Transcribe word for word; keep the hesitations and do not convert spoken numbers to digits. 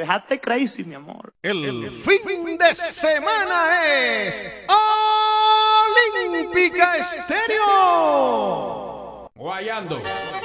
dejaste crazy, mi amor. El, el fin de semana es Olímpica Estéreo. Guayando.